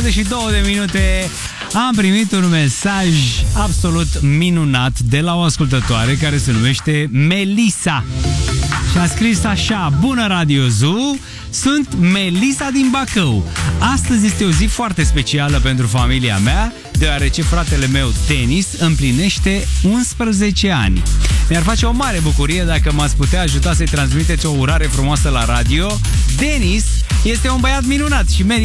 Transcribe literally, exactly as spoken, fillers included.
douăzeci și două de minute. Am primit un mesaj absolut minunat de la o ascultătoare care se numește Melisa. Și a scris așa: bună Radio Zoo, sunt Melisa din Bacău. Astăzi este o zi foarte specială pentru familia mea, deoarece fratele meu Denis împlinește unsprezece ani. Mi-ar face o mare bucurie dacă m-ați putea ajuta să-i transmiteți o urare frumoasă la radio. Denis este un băiat minunat și merită